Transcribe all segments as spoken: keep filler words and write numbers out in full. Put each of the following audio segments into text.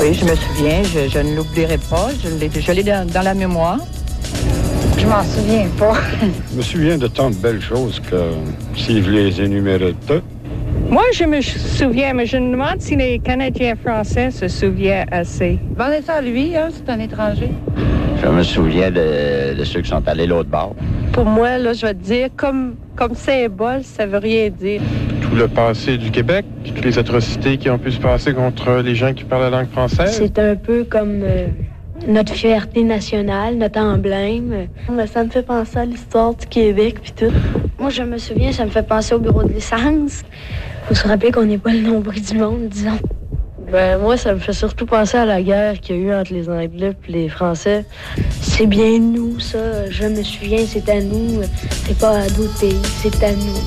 Oui, je me souviens, je, je ne l'oublierai pas, je l'ai, je l'ai dans, dans la mémoire. Je m'en souviens pas. Je me souviens de tant de belles choses que si je les énumérais toutes. Moi, je me souviens, mais je me demande si les Canadiens français se souviennent assez. Vanessa, lui, hein, c'est un étranger. Je me souviens de, de ceux qui sont allés l'autre bord. Pour moi, là, je vais te dire, comme, comme symbole, ça veut rien dire. Tout le passé du Québec, puis toutes les atrocités qui ont pu se passer contre les gens qui parlent la langue française. C'est un peu comme euh, notre fierté nationale, notre emblème. Ça me fait penser à l'histoire du Québec, puis tout. Moi, je me souviens, ça me fait penser au bureau de licence. Faut se rappeler qu'on n'est pas le nombril du monde, disons. Ben, moi, ça me fait surtout penser à la guerre qu'il y a eu entre les Anglais et les Français. C'est bien nous, ça. Je me souviens, c'est à nous. C'est pas à d'autres pays, c'est à nous.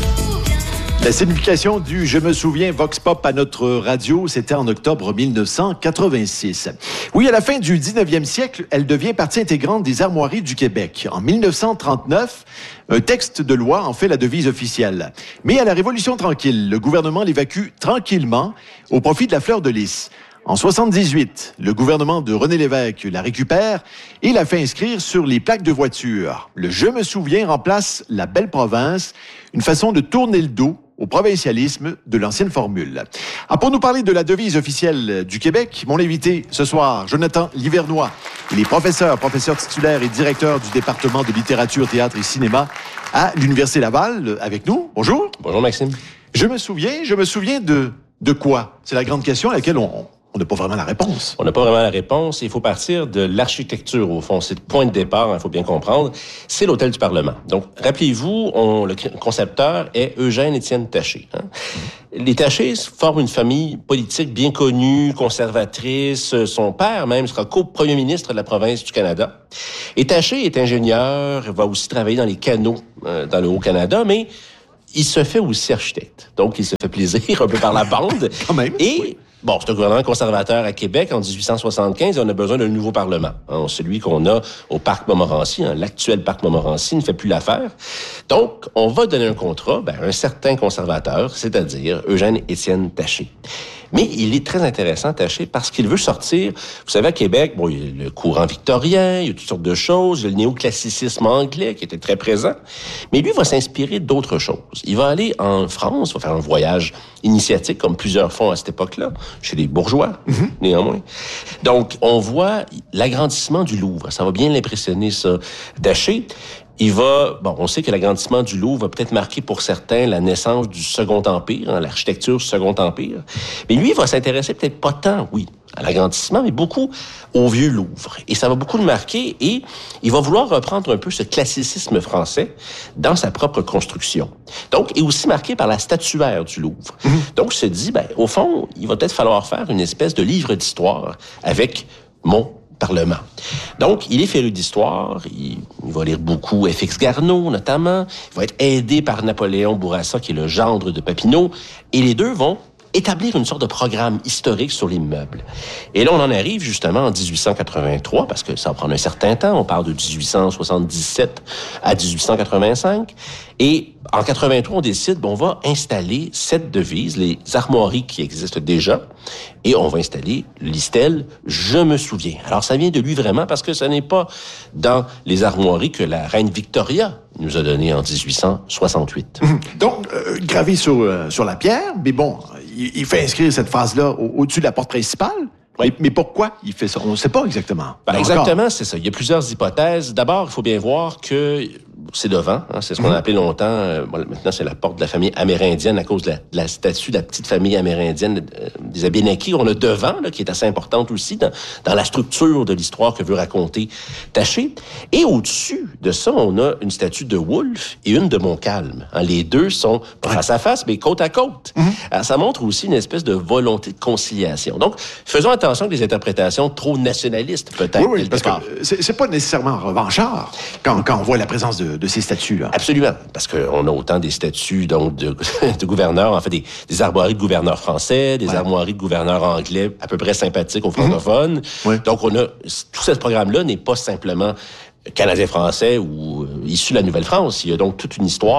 La signification du « Je me souviens » Vox Pop à notre radio, c'était en octobre mille neuf cent quatre-vingt-six. Oui, à la fin du dix-neuvième siècle, elle devient partie intégrante des armoiries du Québec. En mille neuf cent trente-neuf, un texte de loi en fait la devise officielle. Mais à la Révolution tranquille, le gouvernement l'évacue tranquillement au profit de la fleur de lys. En soixante-dix-huit, le gouvernement de René Lévesque la récupère et la fait inscrire sur les plaques de voiture. Le « Je me souviens » remplace la belle province, une façon de tourner le dos au provincialisme de l'ancienne formule. Ah, pour nous parler de la devise officielle du Québec, mon invité ce soir, Jonathan Livernois. Il est professeur, professeur titulaire et directeur du département de littérature, théâtre et cinéma à l'Université Laval. Avec nous, bonjour. Bonjour Maxime. Je me souviens, je me souviens de, de quoi? C'est la grande question à laquelle on... On n'a pas vraiment la réponse. On n'a pas vraiment la réponse. Il faut partir de l'architecture, au fond. C'est le point de départ, il hein, faut bien comprendre. C'est l'Hôtel du Parlement. Donc, rappelez-vous, on, le concepteur est Eugène-Étienne Taché. Hein. Les Taché forment une famille politique bien connue, conservatrice. Son père, même, sera co-premier ministre de la province du Canada. Et Taché est ingénieur, va aussi travailler dans les canaux euh, dans le Haut-Canada, mais il se fait aussi architecte. Donc, il se fait plaisir un peu par la bande. Quand même. Et... Oui. Bon, c'est un gouvernement conservateur à Québec en dix-huit cent soixante-quinze et on a besoin d'un nouveau Parlement. Hein, celui qu'on a au Parc Montmorency, hein, l'actuel Parc Montmorency, ne fait plus l'affaire. Donc, on va donner un contrat ben, à un certain conservateur, c'est-à-dire Eugène-Étienne Taché. Mais il est très intéressant, Taché, parce qu'il veut sortir... Vous savez, à Québec, bon, il y a le courant victorien, il y a toutes sortes de choses, il y a le néoclassicisme anglais qui était très présent. Mais lui va s'inspirer d'autres choses. Il va aller en France, il va faire un voyage initiatique, comme plusieurs font à cette époque-là, chez les bourgeois, mm-hmm. néanmoins. Donc, on voit l'agrandissement du Louvre. Ça va bien l'impressionner, ça. Taché, il va... Bon, on sait que l'agrandissement du Louvre va peut-être marquer pour certains la naissance du Second Empire, hein, l'architecture du Second Empire. Mais lui, il va s'intéresser peut-être pas tant, oui, à l'agrandissement, mais beaucoup au vieux Louvre. Et ça va beaucoup le marquer et il va vouloir reprendre un peu ce classicisme français dans sa propre construction. Donc, et aussi marqué par la statuaire du Louvre. Mmh. Donc, il se dit, ben, au fond, il va peut-être falloir faire une espèce de livre d'histoire avec mon Parlement. Donc, il est féru d'histoire, il, il va lire beaucoup F X Garneau, notamment, il va être aidé par Napoléon Bourassa, qui est le gendre de Papineau, et les deux vont établir une sorte de programme historique sur l'immeuble. Et là, on en arrive justement en dix-huit cent quatre-vingt-trois, parce que ça va prendre un certain temps, on parle de dix-huit cent soixante-dix-sept à dix-huit cent quatre-vingt-cinq, et en quatre-vingt-trois, on décide, bon, on va installer cette devise, les armoiries qui existent déjà, et on va installer l'istelle « Je me souviens ». Alors, ça vient de lui vraiment, parce que ce n'est pas dans les armoiries que la reine Victoria nous a donné en dix-huit cent soixante-huit. Donc, euh, gravé sur, euh, sur la pierre, mais bon, il, il fait inscrire cette phrase-là au, au-dessus de la porte principale. Oui. Mais, mais pourquoi il fait ça? On ne sait pas exactement. Ben, exactement, c'est ça. Il y a plusieurs hypothèses. D'abord, il faut bien voir que c'est devant. Hein, c'est ce qu'on mmh. a appelé longtemps. Euh, bon, maintenant, c'est la porte de la famille amérindienne à cause de la, de la statue de la petite famille amérindienne euh, des Abénaquis. On a devant, là, qui est assez importante aussi dans, dans la structure de l'histoire que veut raconter Taché. Et au-dessus de ça, on a une statue de Wolfe et une de Montcalm. Hein, les deux sont pas face à face, mais côte à côte. Mmh. Alors, ça montre aussi une espèce de volonté de conciliation. Donc, faisons attention que les interprétations trop nationalistes, peut-être. Oui, oui, parce départ. que c'est, c'est pas nécessairement revanchard quand, quand on voit la présence de, de ces statues-là. Absolument, parce qu'on a autant des statues donc de, de gouverneurs, en fait, des, des armoiries de gouverneurs français, des ouais. armoiries de gouverneurs anglais à peu près sympathiques aux francophones. Mmh. Ouais. Donc, on a tout ce programme-là n'est pas simplement canadien-français ou euh, issu de la Nouvelle-France. Il y a donc toute une histoire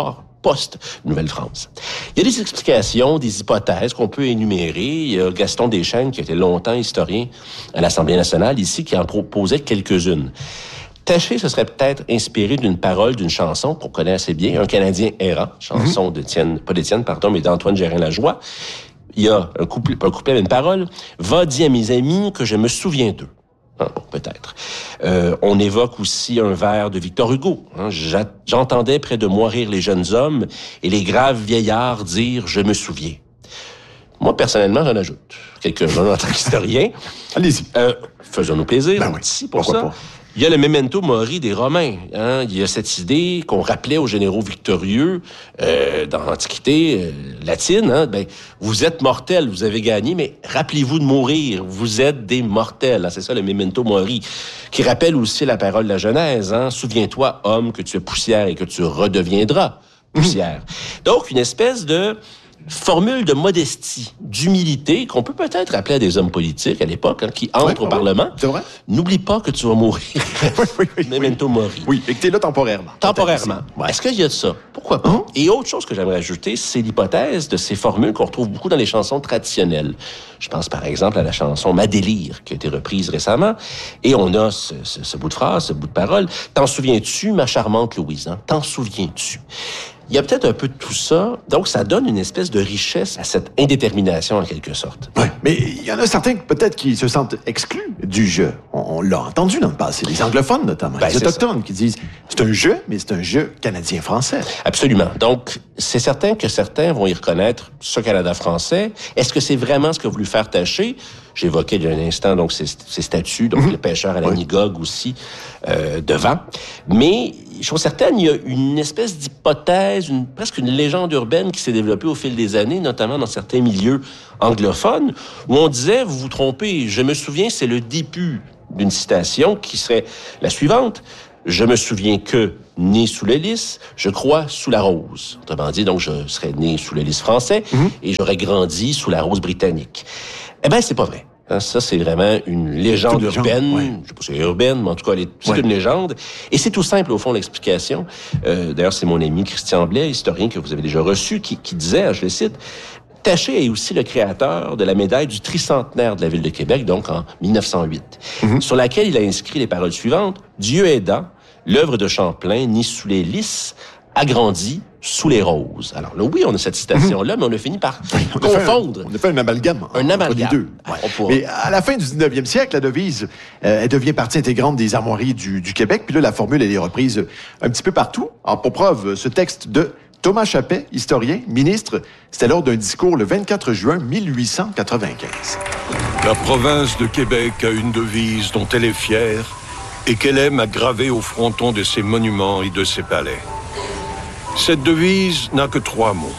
post-Nouvelle-France. Il y a des explications, des hypothèses qu'on peut énumérer. Il y a Gaston Deschênes, qui était longtemps historien à l'Assemblée nationale, ici, qui en proposait quelques-unes. Taché se serait peut-être inspiré d'une parole d'une chanson qu'on connaît assez bien, Un Canadien errant, chanson mm-hmm. d'Étienne, pas d'Étienne, pardon, mais d'Antoine Gérin-Lajoie. Il y a un couplet, un couplet avec une parole. « Va dire à mes amis que je me souviens d'eux. » Hein, peut-être. Euh, on évoque aussi un vers de Victor Hugo. Hein, J'entendais près de moi rire les jeunes hommes et les graves vieillards dire « je me souviens ». Moi, personnellement, j'en ajoute quelques-uns en tant qu'historien. Allez-y. Euh, faisons-nous plaisir. Ben oui. Ici, pour Pourquoi ça. pas? Il y a le memento mori des Romains. Hein? Il y a cette idée qu'on rappelait aux généraux victorieux euh, dans l'Antiquité euh, latine. Hein? Ben, vous êtes mortels, vous avez gagné, mais rappelez-vous de mourir. Vous êtes des mortels. Hein? C'est ça le memento mori, qui rappelle aussi la parole de la Genèse. Hein? Souviens-toi, homme, que tu es poussière et que tu redeviendras poussière. Donc, une espèce de formule de modestie, d'humilité, qu'on peut peut-être rappeler à des hommes politiques à l'époque, hein, qui entrent oui, au Parlement. C'est vrai? N'oublie pas que tu vas mourir. oui, oui, oui, Memento oui. mori. Oui, et que tu es là temporairement. Temporairement. Ouais. Est-ce qu'il y a de ça? Pourquoi pas? Hein? Et autre chose que j'aimerais ajouter, c'est l'hypothèse de ces formules qu'on retrouve beaucoup dans les chansons traditionnelles. Je pense par exemple à la chanson « Ma délire » qui a été reprise récemment. Et on a ce, ce, ce bout de phrase, ce bout de parole. « T'en souviens-tu, ma charmante Louise? Hein? T'en souviens-tu? » Il y a peut-être un peu de tout ça. Donc, ça donne une espèce de richesse à cette indétermination, en quelque sorte. Oui, mais il y en a certains peut-être qui se sentent exclus du jeu. On, on l'a entendu dans le passé, les anglophones notamment, ben, les autochtones ça. Qui disent « c'est un jeu, mais c'est un jeu canadien-français ». Absolument. Donc, c'est certain que certains vont y reconnaître ce Canada français. Est-ce que c'est vraiment ce que voulu faire Taché? J'évoquais il y a un instant donc ces, ces statuts, donc mmh. le pêcheur à la oui. Nigogue aussi, euh, devant. Mais, chose certaine, il y a une espèce d'hypothèse, une, presque une légende urbaine qui s'est développée au fil des années, notamment dans certains milieux anglophones, où on disait, vous vous trompez, je me souviens, c'est le début d'une citation qui serait la suivante. Je me souviens que, né sous le lys, je crois sous la rose. Autrement dit, donc, je serais né sous le lys français mmh. et j'aurais grandi sous la rose britannique. Eh bien, c'est pas vrai. Ça, c'est vraiment une légende une urbaine. Légende, ouais. Je sais pas si c'est urbaine, mais en tout cas, c'est ouais. une légende. Et c'est tout simple, au fond, l'explication. Euh, d'ailleurs, c'est mon ami Christian Blais, historien que vous avez déjà reçu, qui, qui disait, je le cite, « Taché est aussi le créateur de la médaille du tricentenaire de la Ville de Québec, donc en mille neuf cent huit, mm-hmm. sur laquelle il a inscrit les paroles suivantes. « Dieu aidant, l'œuvre de Champlain, ni sous les lys, agrandie sous les roses. » Alors là, oui, on a cette citation-là, mais on a fini par on confondre. A fait un, on a fait un amalgame. Un amalgame. Les deux. Ouais. Mais à la fin du dix-neuvième siècle, la devise, euh, elle devient partie intégrante des armoiries du, du Québec. Puis là, la formule, elle est reprise un petit peu partout. Alors, pour preuve, ce texte de Thomas Chappet, historien, ministre, c'était lors d'un discours le vingt-quatre juin mille huit cent quatre-vingt-quinze. La province de Québec a une devise dont elle est fière et qu'elle aime à graver au fronton de ses monuments et de ses palais. Cette devise n'a que trois mots.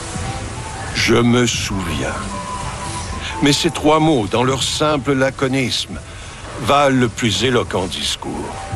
Je me souviens. Mais ces trois mots, dans leur simple laconisme, valent le plus éloquent discours.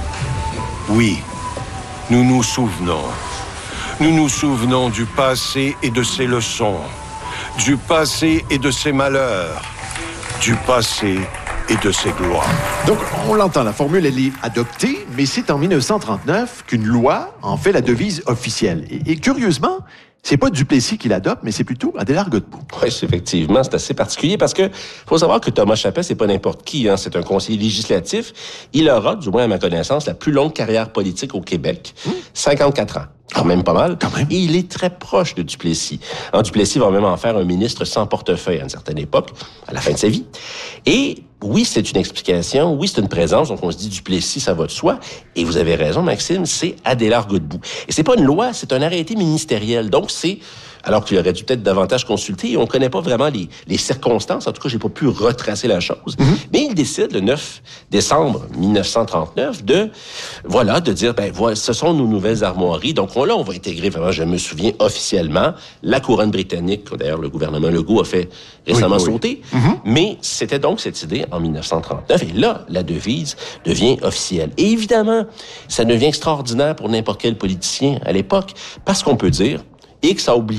Oui, nous nous souvenons. Nous nous souvenons du passé et de ses leçons, du passé et de ses malheurs, du passé et de ses gloires. Donc, on l'entend, la formule, elle est adoptée, mais c'est en mille neuf cent trente-neuf qu'une loi en fait la devise officielle. Et, et curieusement, c'est pas Duplessis qui l'adopte, mais c'est plutôt Adélard Godbout. Oui, effectivement, c'est assez particulier parce que faut savoir que Thomas Chappet, c'est pas n'importe qui, hein, c'est un conseiller législatif. Il aura, du moins à ma connaissance, la plus longue carrière politique au Québec, mmh. cinquante-quatre ans. Quand même pas mal. Quand même. Et il est très proche de Duplessis. En Duplessis va même en faire un ministre sans portefeuille à une certaine époque, à la fin de sa vie. Et oui, c'est une explication, oui, c'est une présence, donc on se dit Duplessis, ça va de soi. Et vous avez raison, Maxime, c'est Adélard Godbout. Et c'est pas une loi, c'est un arrêté ministériel. Donc c'est, alors qu'il aurait dû peut-être davantage consulter, on connaît pas vraiment les, les circonstances, en tout cas, j'ai pas pu retracer la chose. Mm-hmm. Mais il décide le neuf décembre mille neuf cent trente-neuf de, voilà, de dire, ben voilà, ce sont nos nouvelles armoiries. Donc on, là, on va intégrer, vraiment, je me souviens, officiellement, la couronne britannique, que d'ailleurs le gouvernement Legault a fait récemment oui, oui. sauter. Mm-hmm. Mais c'était donc cette idée en mille neuf cent trente-neuf. Et là, la devise devient officielle. Et évidemment, ça devient extraordinaire pour n'importe quel politicien à l'époque, parce qu'on peut dire, X a oublié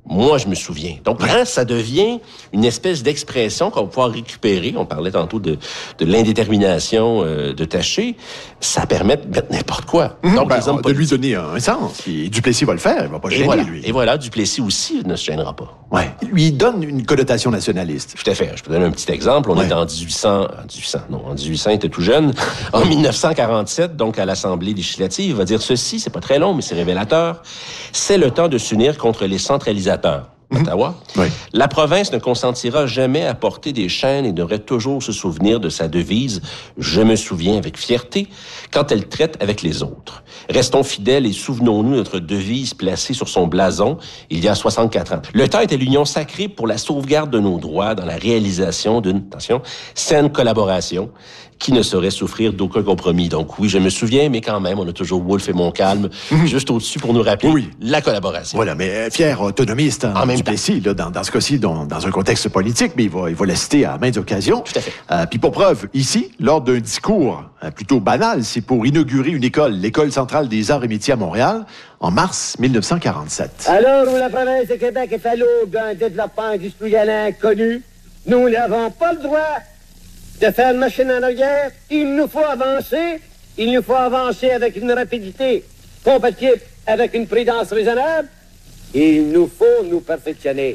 Moi, je me souviens. Donc, quand ça devient une espèce d'expression qu'on va pouvoir récupérer, on parlait tantôt de, de l'indétermination euh, de Taché, ça permet de mettre n'importe quoi. Mmh, Donc, ben, les hommes de lui donner un sens. Et Duplessis va le faire, il va pas et gêner, voilà. lui. Et voilà, Duplessis aussi ne se gênera pas. Ouais. Lui, il donne une connotation nationaliste. Tout à fait. Je peux donner un petit exemple. On ouais. est en dix-huit cents... En dix-huit cents, non, en dix-huit cents, il était tout jeune. En mille neuf cent quarante-sept, donc à l'Assemblée législative, il va dire ceci, c'est pas très long, mais c'est révélateur. C'est le temps de s'unir contre les centralisateurs. Ottawa. Oui. La province ne consentira jamais à porter des chaînes et devrait toujours se souvenir de sa devise « Je me souviens avec fierté » quand elle traite avec les autres. Restons fidèles et souvenons-nous de notre devise placée sur son blason il y a soixante-quatre ans. Le temps était l'union sacrée pour la sauvegarde de nos droits dans la réalisation d'une, attention, saine collaboration qui ne saurait souffrir d'aucun compromis. Donc oui, je me souviens, mais quand même, on a toujours Wolfe et Montcalm mmh. juste au-dessus pour nous rappeler oui. la collaboration. Voilà, mais fier autonomiste en, en même Duplessis, là, dans, dans ce cas-ci, dans, dans un contexte politique, mais il va, il va la citer à maintes occasions. Tout à fait. Euh, puis pour preuve, ici, lors d'un discours euh, plutôt banal, c'est pour inaugurer une école, l'École centrale des arts et métiers à Montréal, en mars mille neuf cent quarante-sept. Alors où la province de Québec est à l'aube d'un développement industriel inconnu, nous n'avons pas le droit de faire machine en arrière. Il nous faut avancer. Il nous faut avancer avec une rapidité compatible avec une prudence raisonnable. Il nous faut nous perfectionner.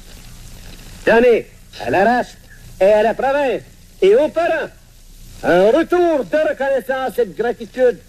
Donner à la race et à la province et aux parents un retour de reconnaissance et de gratitude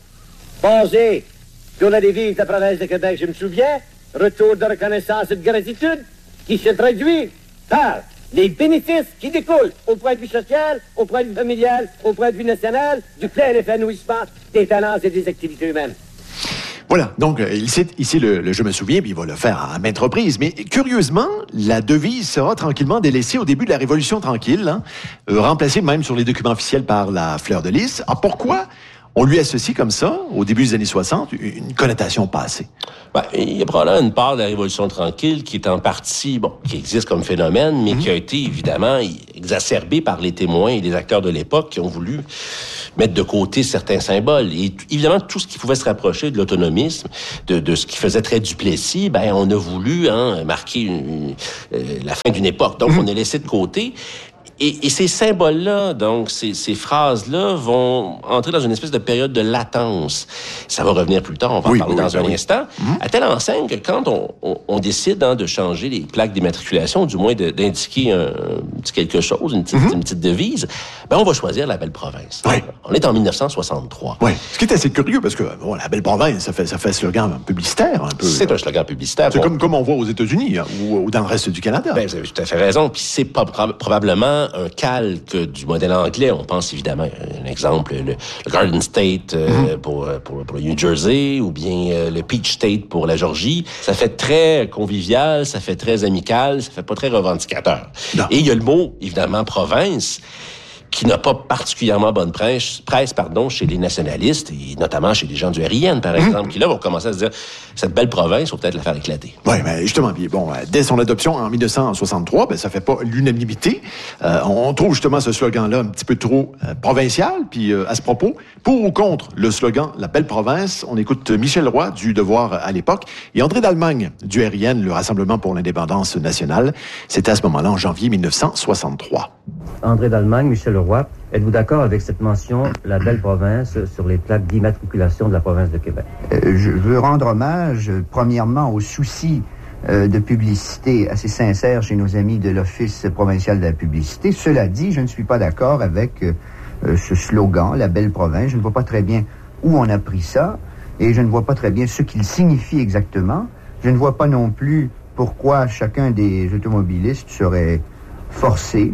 basé sur la devise de la province de Québec, je me souviens, retour de reconnaissance et de gratitude qui se traduit par les bénéfices qui découlent au point de vue social, au point de vue familial, au point de vue national, du plein épanouissement des talents et des activités humaines. Voilà, donc il cite ici le, le « Je me souviens », puis il va le faire à maintes reprises. Mais curieusement, la devise sera tranquillement délaissée au début de la Révolution tranquille, hein, euh, remplacée même sur les documents officiels par la fleur de lys. Ah, pourquoi on lui associe comme ça, au début des années soixante, une connotation passée? Ben, il y a probablement une part de la Révolution tranquille qui est en partie, bon, qui existe comme phénomène, mais mmh. qui a été évidemment exacerbée par les témoins et les acteurs de l'époque qui ont voulu mettre de côté certains symboles. Et évidemment, tout ce qui pouvait se rapprocher de l'autonomisme, de, de ce qui faisait très Duplessis, ben, on a voulu hein, marquer une, euh, la fin d'une époque. Donc, mmh. on a laissé de côté. Et, et ces symboles-là, donc ces, ces phrases-là, vont entrer dans une espèce de période de latence. Ça va revenir plus tard, on va oui, en parler oui, dans oui, un oui. instant. Mm-hmm. À telle enseigne que quand on, on, on décide hein, de changer les plaques d'immatriculation, du moins de, d'indiquer un, un petit quelque chose, une petite, mm-hmm. une petite devise, ben on va choisir la Belle Province. Oui. On est en mille neuf cent soixante-trois. Oui. Ce qui est assez curieux, parce que bon, la Belle Province, ça fait, ça fait slogan publicitaire un peu. C'est là. un slogan publicitaire. C'est bon. comme, comme on voit aux États-Unis hein, ou, ou dans le reste du Canada. Ben, vous avez tout à fait raison. Puis c'est pas, probablement un calque du modèle anglais. On pense évidemment, un exemple, le, le Garden State euh, mm-hmm. pour, pour, pour le New Jersey ou bien euh, le Peach State pour la Georgie. Ça fait très convivial, ça fait très amical, ça fait pas très revendicateur. Non. Et il y a le mot, évidemment, province, qui n'a pas particulièrement bonne presse, presse pardon, chez les nationalistes, et notamment chez les gens du R I N, par exemple, mmh. qui là vont commencer à se dire, cette belle province, il faut peut-être la faire éclater. Oui, mais justement, bon, dès son adoption en mille neuf cent soixante-trois, ben, ça fait pas l'unanimité. Euh, on trouve justement ce slogan-là un petit peu trop euh, provincial, puis euh, à ce propos, pour ou contre le slogan « La belle province », on écoute Michel Roy du Devoir à l'époque, et André d'Allemagne du R I N, le Rassemblement pour l'indépendance nationale. C'était à ce moment-là, en janvier mille neuf cent soixante-trois. André d'Allemagne, Michel Roy, êtes-vous d'accord avec cette mention « La belle province » sur les plaques d'immatriculation de la province de Québec? Euh, je veux rendre hommage, euh, premièrement, au souci euh, de publicité assez sincère chez nos amis de l'Office provincial de la publicité. Cela dit, je ne suis pas d'accord avec euh, euh, ce slogan « La belle province ». Je ne vois pas très bien où on a pris ça et je ne vois pas très bien ce qu'il signifie exactement. Je ne vois pas non plus pourquoi chacun des automobilistes serait forcé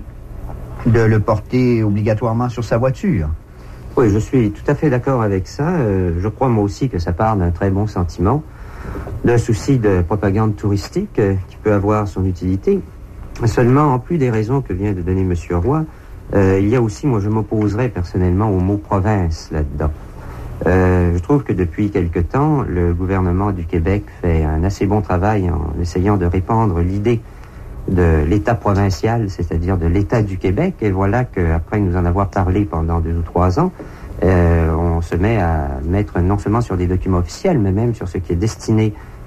de le porter obligatoirement sur sa voiture. Oui, je suis tout à fait d'accord avec ça. Euh, je crois moi aussi que ça part d'un très bon sentiment, d'un souci de propagande touristique euh, qui peut avoir son utilité. Seulement, en plus des raisons que vient de donner M. Roy, euh, il y a aussi, moi je m'opposerais personnellement au mot « province » là-dedans. Euh, je trouve que depuis quelque temps, le gouvernement du Québec fait un assez bon travail en essayant de répandre l'idée de l'État provincial, c'est-à-dire de l'État du Québec, et voilà qu'après nous en avoir parlé pendant deux ou trois ans, euh, on se met à mettre non seulement sur des documents officiels, mais même sur ce qui est destiné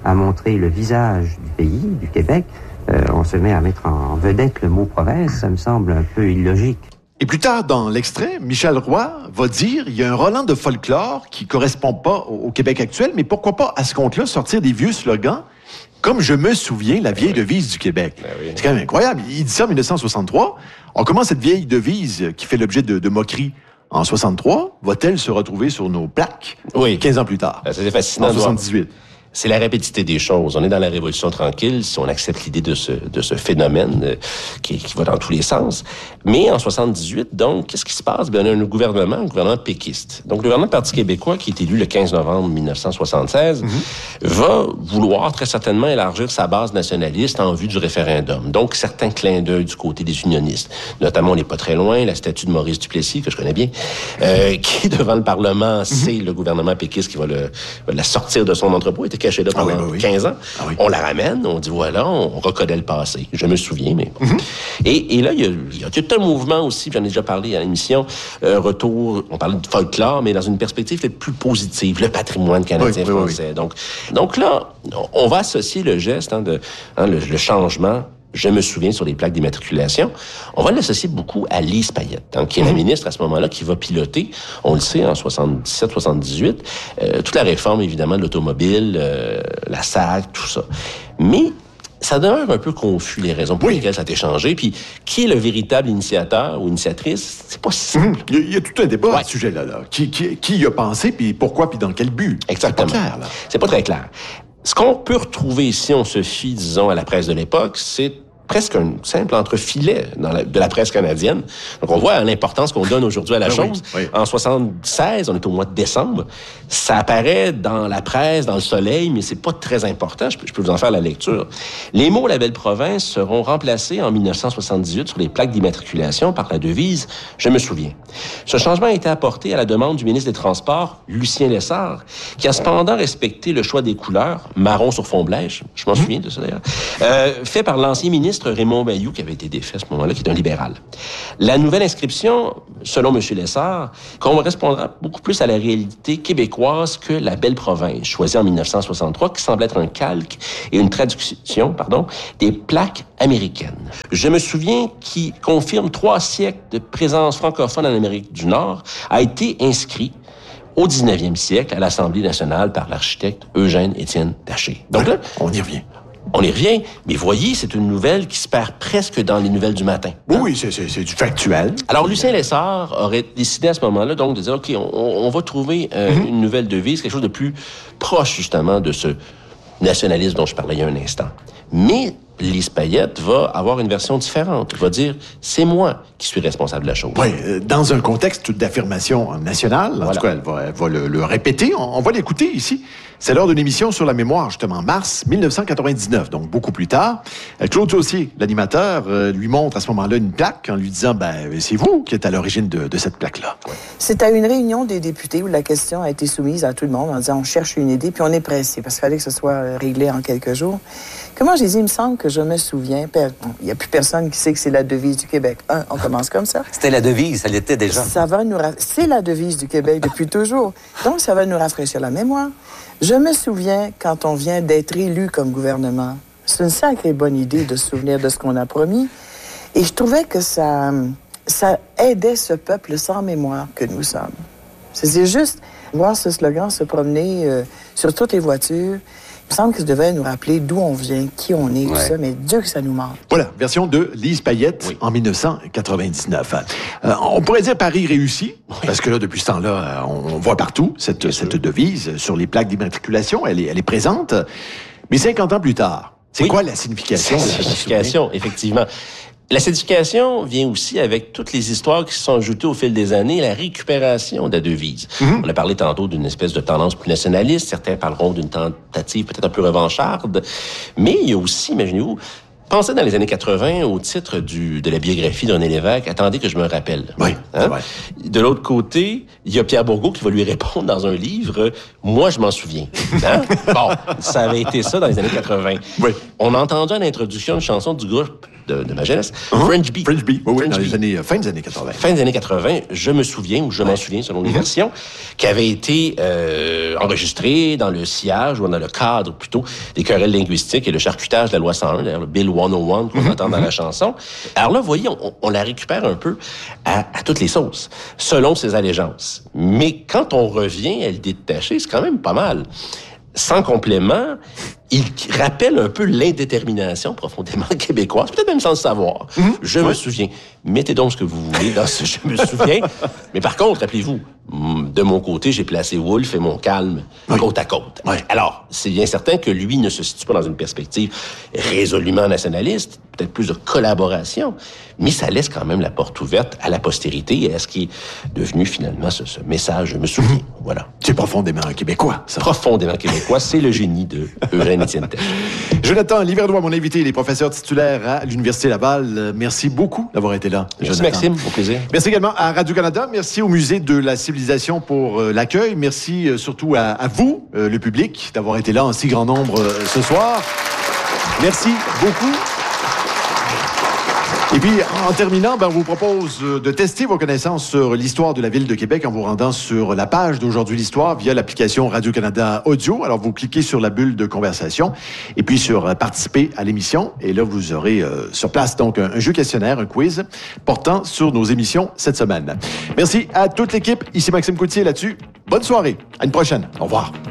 à montrer le visage du pays, du Québec, euh, on se met à mettre en vedette le mot province, ça me semble un peu illogique. Et plus tard dans l'extrait, Michel Roy va dire il y a un Roland de folklore qui correspond pas au, au Québec actuel, mais pourquoi pas à ce compte-là sortir des vieux slogans comme je me souviens, la vieille ben oui. devise du Québec. Ben oui. C'est quand même incroyable. Il dit ça en mille neuf cent soixante-trois. On commence cette vieille devise qui fait l'objet de, de moqueries en soixante-trois. Va-t-elle se retrouver sur nos plaques oui. quinze ans plus tard? Ben, c'est fascinant. En soixante-dix-huit. C'est la rapidité des choses. On est dans la Révolution tranquille, si on accepte l'idée de ce, de ce phénomène euh, qui, qui va dans tous les sens. Mais en soixante-dix-huit, donc, qu'est-ce qui se passe? Bien, on a un gouvernement, un gouvernement péquiste. Donc, le gouvernement du Parti québécois, qui est élu le quinze novembre mille neuf cent soixante-seize, mm-hmm. va vouloir très certainement élargir sa base nationaliste en vue du référendum. Donc, certains clins d'œil du côté des unionistes. Notamment, on n'est pas très loin, la statue de Maurice Duplessis, que je connais bien, euh, qui, devant le Parlement, mm-hmm. c'est le gouvernement péquiste qui va, le, va la sortir de son entrepôt. Il était caché là pendant ah oui, oui, oui. quinze ans. Ah oui. On la ramène, on dit voilà, on reconnaît le passé. Je me souviens, mais... Mm-hmm. Et, et là, il y a, il y a tout un mouvement aussi, j'en ai déjà parlé à l'émission, euh, retour, on parlait de folklore, mais dans une perspective peut-être plus positive, le patrimoine canadien-français. Oui, oui, oui. Donc, donc là, on va associer le geste, hein, de, hein, le, le changement, je me souviens, sur les plaques d'immatriculation, on va l'associer beaucoup à Lise Payette, hein, qui est mmh. la ministre à ce moment-là, qui va piloter, on le sait, en soixante-dix-sept soixante-dix-huit, euh, toute la réforme, évidemment, de l'automobile, euh, la S A C, tout ça. Mais ça demeure un peu confus, les raisons pour oui. lesquelles ça a été changé. Puis, qui est le véritable initiateur ou initiatrice? C'est pas si simple. Mmh. Il y a tout un débat ouais. à ce sujet-là. Là. Qui, qui, qui y a pensé, puis pourquoi, puis dans quel but? Exactement. C'est pas clair, là. C'est pas très clair. Ce qu'on peut retrouver, si on se fie, disons, à la presse de l'époque, c'est presque un simple entrefilet dans la, de la presse canadienne. Donc, on voit l'importance qu'on donne aujourd'hui à la ben chose. Oui, oui. En soixante-seize, on est au mois de décembre, ça apparaît dans la presse, dans le Soleil, mais c'est pas très important. Je peux, je peux vous en faire la lecture. Les mots « la belle province » seront remplacés en mille neuf cent soixante-dix-huit sur les plaques d'immatriculation par la devise « Je me souviens ». Ce changement a été apporté à la demande du ministre des Transports, Lucien Lessard, qui a cependant respecté le choix des couleurs, marron sur fond beige, je m'en mmh. souviens de ça d'ailleurs, euh, fait par l'ancien ministre Raymond Bayou, qui avait été défait à ce moment-là, qui est un libéral. La nouvelle inscription, selon M. Lessard, correspondra beaucoup plus à la réalité québécoise que la belle province, choisie en mille neuf cent soixante-trois, qui semble être un calque et une traduction, pardon, des plaques américaines. Je me souviens qui confirme trois siècles de présence francophone en Amérique du Nord, a été inscrit au dix-neuvième siècle à l'Assemblée nationale par l'architecte Eugène-Étienne Taché. Donc là, on y revient. On y revient, mais voyez, c'est une nouvelle qui se perd presque dans les nouvelles du matin. Hein? Oui, c'est, c'est, c'est du factuel. Alors, Lucien Lessard aurait décidé à ce moment-là, donc, de dire, OK, on, on va trouver euh, mm-hmm. une nouvelle devise, quelque chose de plus proche, justement, de ce nationalisme dont je parlais il y a un instant. Mais Lise Payette va avoir une version différente. Elle va dire, c'est moi qui suis responsable de la chose. Oui, dans un contexte d'affirmation nationale, en voilà. tout cas, elle va, elle va le, le répéter. On, on va l'écouter ici. C'est lors d'une émission sur la mémoire, justement, mars mille neuf cent quatre-vingt-dix-neuf, donc beaucoup plus tard. Claude Saucier, l'animateur, euh, lui montre à ce moment-là une plaque en lui disant, ben, c'est vous qui êtes à l'origine de, de cette plaque-là. Ouais. C'est à une réunion des députés où la question a été soumise à tout le monde en disant, on cherche une idée, puis on est pressé, parce qu'il fallait que ce soit réglé en quelques jours. Comment j'ai dit, il me semble que je me souviens, il n'y a plus personne qui sait que c'est la devise du Québec. Un, on commence comme ça. C'était la devise, ça l'était déjà. Ça va nous ra... C'est la devise du Québec depuis toujours. Donc, ça va nous rafraîchir la mémoire. Je me souviens quand on vient d'être élu comme gouvernement. C'est une sacrée bonne idée de se souvenir de ce qu'on a promis. Et je trouvais que ça, ça aidait ce peuple sans mémoire que nous sommes. C'est juste voir ce slogan se promener euh, sur toutes les voitures. Il me semble que ça devait nous rappeler d'où on vient, qui on est, ouais. tout ça, mais Dieu que ça nous manque. Voilà, version de Lise Payette oui. en mille neuf cent quatre-vingt-dix-neuf. Euh, on pourrait dire Paris réussi, oui. parce que là, depuis ce temps-là, on, on voit partout cette, cette devise sur les plaques d'immatriculation. Elle est, elle est présente. Mais cinquante ans plus tard, c'est oui. quoi la signification? La signification, effectivement. La signification vient aussi avec toutes les histoires qui se sont ajoutées au fil des années, la récupération de la devise. Mm-hmm. On a parlé tantôt d'une espèce de tendance plus nationaliste, certains parleront d'une tentative peut-être un peu revancharde, mais il y a aussi, imaginez-vous, pensez dans les années quatre-vingts au titre du, de la biographie de René Lévesque, « Attendez que je me rappelle ». Oui, hein? De l'autre côté, il y a Pierre Bourgault qui va lui répondre dans un livre « Moi, je m'en souviens hein? ». Bon, ça avait été ça dans les années quatre-vingts. Oui. On a entendu en introduction une chanson du groupe de, de ma jeunesse. Uh-huh. French Bee. French Bee, oui, oui, French dans les Bee. années, fin des années quatre-vingt. Fin des années quatre-vingt, je me souviens, ou je ouais. m'en souviens selon les mm-hmm. versions, qui avait été euh, enregistré dans le sillage, ou dans le cadre plutôt, des querelles linguistiques et le charcutage de la loi cent un, d'ailleurs le Bill cent un qu'on mm-hmm. entend dans la chanson. Alors là, vous voyez, on, on la récupère un peu à, à toutes les sauces, selon ses allégeances. Mais quand on revient à l'idée de Taché, c'est quand même pas mal. Sans complément, il rappelle un peu l'indétermination profondément québécoise, peut-être même sans le savoir. Mmh. Je ouais. me souviens. Mettez donc ce que vous voulez dans ce « je me souviens ». Mais par contre, rappelez-vous, de mon côté, j'ai placé Wolfe et Montcalm oui. côte à côte. Oui. Alors, c'est bien certain que lui ne se situe pas dans une perspective résolument nationaliste, peut-être plus de collaboration, mais ça laisse quand même la porte ouverte à la postérité et à ce qui est devenu finalement ce, ce message « je me souviens mmh. ». Voilà. C'est profondément québécois, ça. Profondément québécois, c'est le génie de Eugène Étienne Taché. Jonathan Livernois, mon invité, il est professeur titulaire à l'Université Laval. Merci beaucoup d'avoir été là, Merci Jonathan. Maxime, au plaisir. Merci également à Radio-Canada. Merci au Musée de la Civilisation pour euh, l'accueil. Merci euh, surtout à, à vous, euh, le public, d'avoir été là en si grand nombre euh, ce soir. Merci beaucoup. Et puis, en terminant, ben, on vous propose de tester vos connaissances sur l'histoire de la Ville de Québec en vous rendant sur la page d'Aujourd'hui l'Histoire via l'application Radio-Canada Audio. Alors, vous cliquez sur la bulle de conversation et puis sur euh, Participer à l'émission. Et là, vous aurez euh, sur place donc un, un jeu questionnaire, un quiz portant sur nos émissions cette semaine. Merci à toute l'équipe. Ici Maxime Coutier là-dessus. Bonne soirée. À une prochaine. Au revoir.